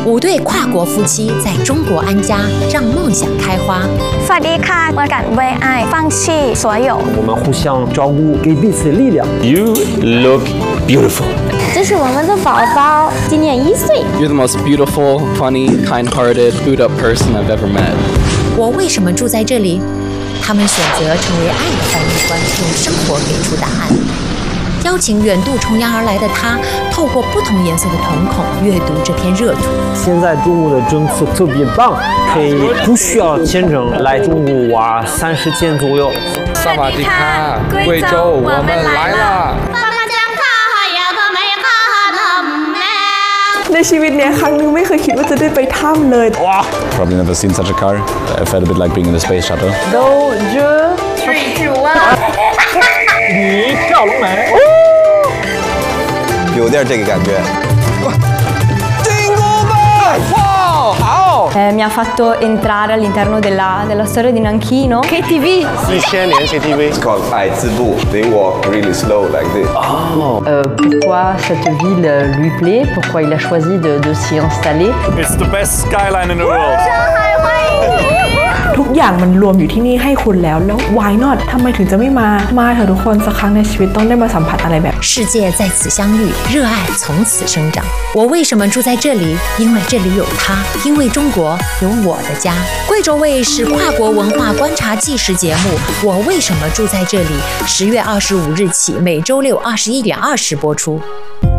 5对跨国夫妻在中国安家，让梦想开花。 สวัสดีค่ะ我敢为爱放弃所有。 我们互相照顾，给彼此力量。 You look beautiful. 这是我们的宝宝，今年1岁。 You're the most beautiful, funny, kind-hearted, booed-up person I've ever met. 我为什么住在这里？他们选择成为爱的翻译官，用生活给出答案。邀请远渡重洋而来的他，透过不同颜色的瞳孔阅读这片热土。 现在中国的政策特别棒，可以不需要签证来中国玩30天左右。 萨瓦迪卡，贵州，我们来了！ ในชีวิตเนี้ยครั้งนึงไม่เคยคิดว่าจะได้ไปถ้ำเลยว้า Probably never seen such a car. I felt a bit like being in the space shuttle. 你跳龙门， 有点这个感觉。 mi ha fatto entrare all'interno della storia di Nanchino. KTV 4000年 KTV. It's called 爱字步. They walk really slow like this. Pourquoi cette ville lui plaît? Pourquoi il a choisi de s'y installer? It's the best skyline in the world. ทุกอย่างมันรวมอยู่ที่นี่ให้คุณแล้ว why not ทำไมถึงจะไม่มาเถอะทุกคนสักครั้งในชีวิตต้องได้มาสัมผัสอะไรแบบ世界在此相遇，热爱从此生长。我为什么住在这里？因为这里有他，因为中国有我的家。贵州卫视跨国文化观察纪实节目《我为什么住在这里》10月25日起，每周六21点20播出。